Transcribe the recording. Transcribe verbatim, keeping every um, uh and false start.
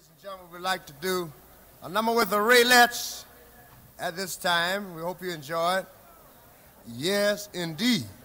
Ladies and gentlemen, we'd like to do a number with the Raelettes at this time. We hope you enjoy it. Yes, indeed.